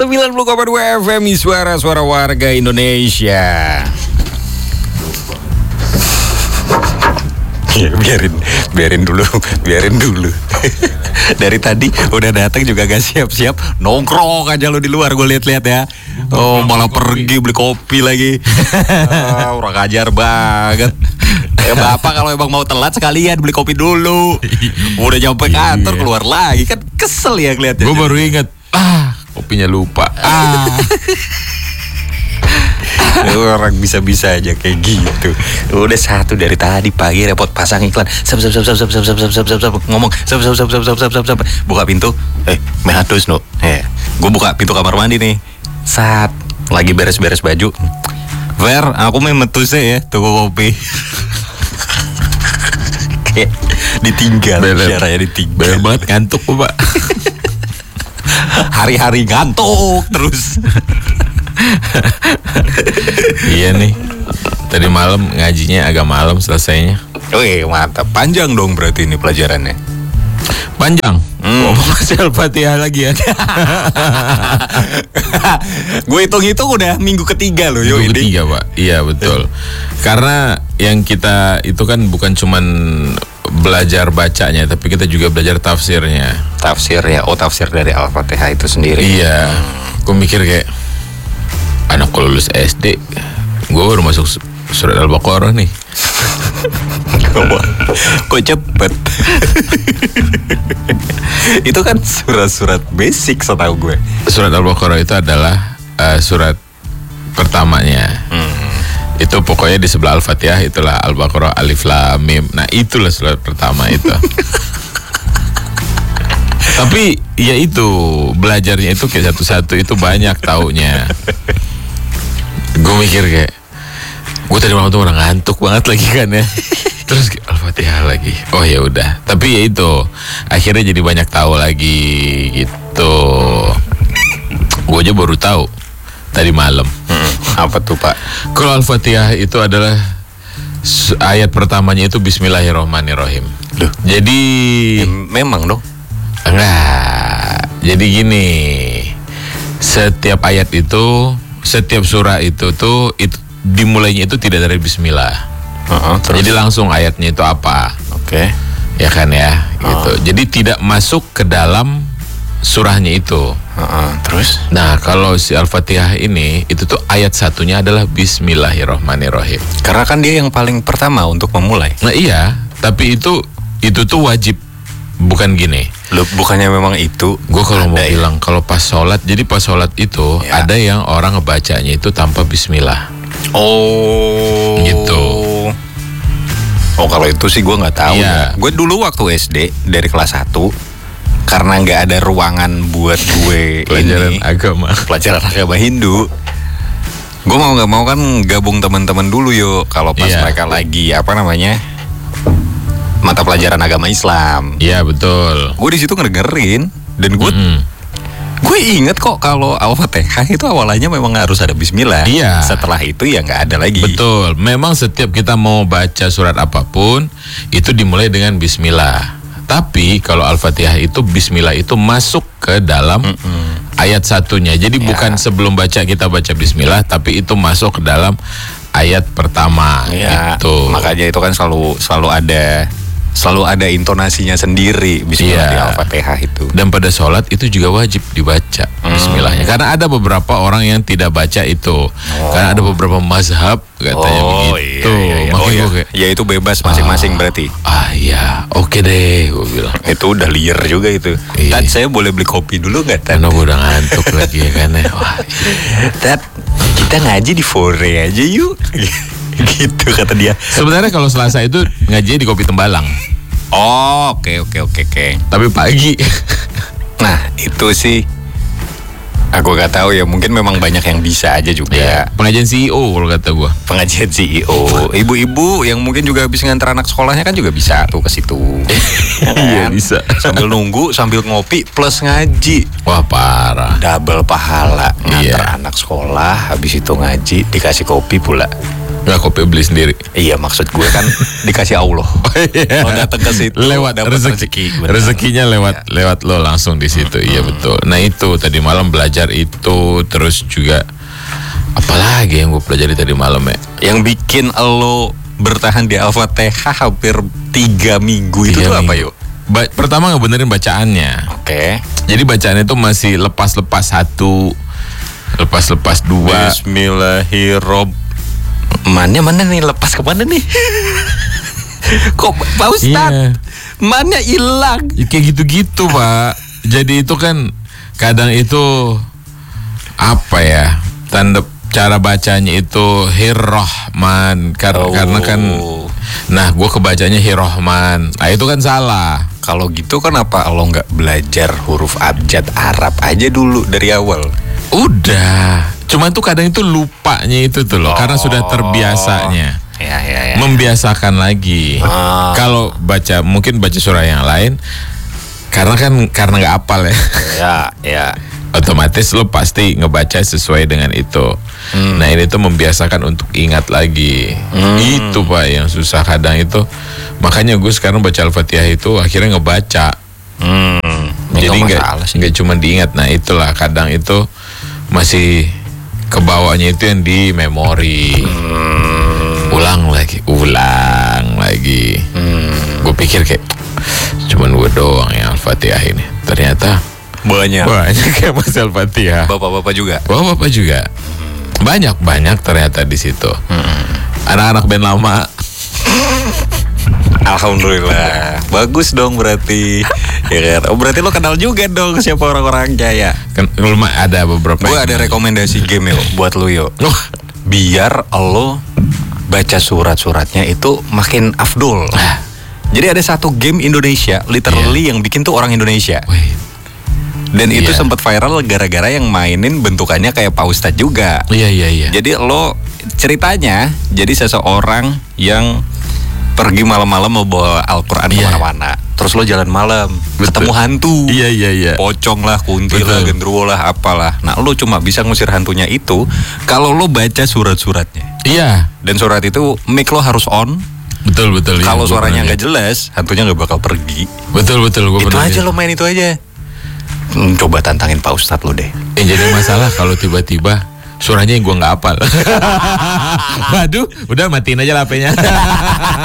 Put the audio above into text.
90,2 FM suara warga Indonesia. Ya, biarin dulu. Dari tadi udah datang juga gak siap-siap, nongkrong aja lo di luar, gue lihat-lihat ya. Oh, malah pergi beli kopi lagi. Orang ajar banget. Bapak kalau emang mau telat sekalian beli kopi dulu. Udah nyampe kantor keluar lagi, kan kesel ya kelihatannya. Gue baru inget, kopinya lupa. Orang bisa-bisa aja kayak gitu. Udah satu dari tadi pagi repot pasang iklan. Ngomong buka pintu. Mehatus no. Gue buka pintu kamar mandi nih. Saat lagi beres-beres baju. Ver, aku main metusnya ya toko kopi. Kayak ditinggal, caranya ditinggal. Banget ngantuk Pak. Hari-hari ngantuk terus. Iya nih, tadi malam ngajinya agak malam selesainya. Wih mantap, panjang dong berarti ini pelajarannya. Panjang. Masih Al-Fatihah lagi ya. Gue hitung-hitung udah minggu ketiga loh. Minggu ketiga Pak, iya betul. Karena yang kita itu kan bukan cuman belajar bacanya, tapi kita juga belajar tafsirnya. Tafsir ya, tafsir dari Al-Fatihah itu sendiri. Iya, gue mikir kayak anak kalau lulus SD, gue baru masuk surat Al-Baqarah nih. Kok cepet? Itu kan surat-surat basic setahu gue. Surat Al-Baqarah itu adalah surat pertamanya. Itu pokoknya di sebelah Al-Fatihah itulah Al-Baqarah, Alif Lam Mim. Nah itulah surat pertama itu. Tapi ya itu belajarnya itu kayak satu-satu itu banyak taunya. Gue mikir kayak gue tadi malam tuh orang ngantuk banget lagi kan ya. Terus Al-Fatihah lagi. Oh ya udah. Tapi ya itu akhirnya jadi banyak tahu lagi gitu. Gue aja baru tahu tadi malam. Apa tuh Pak? Kalau Al-Fatihah itu adalah ayat pertamanya itu Bismillahirrahmanirrahim. Loh. Jadi memang dong. Enggak. Jadi gini. Setiap ayat itu, setiap surah itu tuh itu dimulainya itu tidak dari bismillah. Jadi langsung ayatnya itu apa? Oke. Ya kan ya, gitu. Jadi tidak masuk ke dalam surahnya itu. Terus? Nah, kalau si Al-Fatihah ini itu tuh ayat satunya adalah Bismillahirrahmanirrahim. Karena kan dia yang paling pertama untuk memulai. Nah, iya, tapi itu tuh wajib. Bukan gini. Loh, bukannya memang itu? Gue kalau mau bilang kalau pas sholat, jadi pas sholat itu ya, ada yang orang ngebacanya itu tanpa bismillah. Oh, gitu. Oh, kalau itu sih gue nggak tahu. Iya. Ya. Gue dulu waktu SD dari kelas 1 karena nggak ada ruangan buat gue pelajaran agama Hindu. Gue mau nggak mau kan gabung teman-teman dulu yuk. Kalau pas mereka lagi mata pelajaran agama Islam. Iya betul. Gue di situ ngedengerin dan gue inget kok kalau Al-Fatihah itu awalnya memang harus ada bismillah. Iya. Setelah itu ya nggak ada lagi. Betul. Memang setiap kita mau baca surat apapun itu dimulai dengan bismillah. Tapi kalau Al-Fatihah itu bismillah itu masuk ke dalam ayat satunya. Jadi bukan sebelum kita baca bismillah, tapi itu masuk ke dalam ayat pertama. Gitu. Makanya itu kan selalu ada intonasinya sendiri bismillah di Al-Fatihah itu. Dan pada sholat itu juga wajib dibaca bismillahnya. Karena ada beberapa orang yang tidak baca itu. Karena ada beberapa mazhab katanya begitu. Iya. Ya itu bebas masing-masing berarti. Iya, oke deh gue bilang. Itu udah liar juga itu. Tad, saya boleh beli kopi dulu nggak Tad? Karena gue udah ngantuk lagi ya kan ya. Wah, Tad, kita ngaji di Fore aja yuk. Gitu kata dia. Sebenarnya kalau Selasa itu ngaji di Kopi Tembalang. Oh, oke. Tapi pagi. Nah, itu sih aku gak tahu ya, mungkin memang banyak yang bisa aja juga. Ya, pengajian CEO kalau kata gua. Pengajian CEO. Ibu-ibu yang mungkin juga habis ngantar anak sekolahnya kan juga bisa tuh ke situ. Iya, bisa. Sambil nunggu, sambil ngopi plus ngaji. Wah, parah. Double pahala. Ngantar anak sekolah, habis itu ngaji, dikasih kopi pula. Nggak, kopi beli sendiri. Iya, maksud gue kan dikasih Allah. Lo datang ke situ Lewat dapat rezeki. bener. Rezekinya lewat lo langsung di situ. Iya betul. Nah itu tadi malam belajar itu, terus juga apalagi yang gue pelajari tadi malam ya? Yang bikin lo bertahan di Al-Fatihah hampir 3 minggu itu 3 tuh apa minggu. yuk? Pertama ngebenerin bacaannya. Oke. Jadi bacaannya itu masih lepas-lepas 1, lepas-lepas 2. Bismillahirrohmanirrohim. Mana nih, lepas kemana nih? Kok Pak Ustadz? Iya. Mana hilang? Ya, kayak gitu-gitu Pak. Jadi itu kan kadang itu apa ya, tanda cara bacanya itu Hirrohman karena kan, nah gue kebacanya Hirrohman. Nah itu kan salah. Kalau gitu kenapa lo nggak belajar huruf abjad Arab aja dulu dari awal? Udah, cuman tuh kadang itu lupanya itu tuh loh, karena sudah terbiasanya. Ya. Membiasakan lagi. Kalau mungkin baca surah yang lain, karena nggak hafal Ya. otomatis lo pasti ngebaca sesuai dengan itu. Nah ini tuh membiasakan untuk ingat lagi. Itu Pak yang susah kadang itu. Makanya gue sekarang baca Al-Fatihah itu akhirnya ngebaca. Jadi nggak cuma diingat. Nah itulah kadang itu masih kebawanya itu yang di memori. Ulang lagi. Gue pikir kayak cuman gue doang yang Al-Fatihah ini. Ternyata banyak yang Mas Al-Fatihah. Bapak-bapak juga. Bapak juga. Banyak ternyata di situ. Anak-anak band lama. Alhamdulillah. Bagus dong berarti. Ya kan? Oh, berarti lo kenal juga dong siapa orang-orangnya ya. Kan ada beberapa. Gue ada rekomendasi game yo buat lo yo. Biar lo baca surat-suratnya itu makin afdol. Jadi ada satu game Indonesia, literally yang bikin tuh orang Indonesia. Dan itu sempat viral gara-gara yang mainin bentukannya kayak Pak Ustadz juga. Iya. Jadi lo ceritanya jadi seseorang yang pergi malam-malam mau bawa Al-Quran kemana-mana. Terus lo jalan malam, ketemu hantu. Iya. Pocong lah, kunti lah, genderuwo lah, apalah. Nah lo cuma bisa ngusir hantunya itu kalau lo baca surat-suratnya. Iya. Dan surat itu mic lo harus on. Betul. Kalau suaranya nggak jelas, hantunya nggak bakal pergi. Betul. Itu aja lo main itu aja. Coba tantangin Pak Ustadz lo deh. Jadi masalah kalau tiba-tiba suaranya gue nggak hafal. Waduh, udah matiin aja HP-nya.